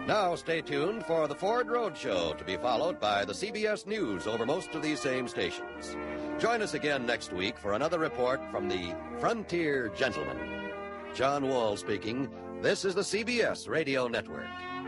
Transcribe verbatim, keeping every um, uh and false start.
Now stay tuned for the Ford Road Show, to be followed by the C B S News over most of these same stations. Join us again next week for another report from the Frontier Gentleman. John Wall speaking. This is the C B S Radio Network.